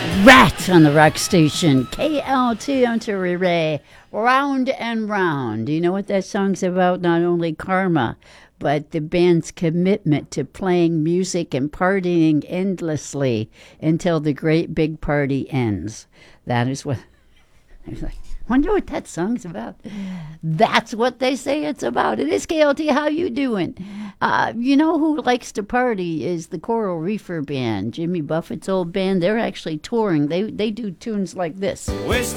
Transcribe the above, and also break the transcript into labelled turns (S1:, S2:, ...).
S1: Rat on the rock station, KLT Ontario, Round and Round. Do you know what that song's about? Not only karma, but the band's commitment to playing music and partying endlessly until the great big party ends. That is what I was like. Wonder what that song's about. That's what they say it's about. It is KLT. How you doing? You know who likes to party is the Coral Reefer Band, Jimmy Buffett's old band. They're actually touring. They do tunes like this.
S2: West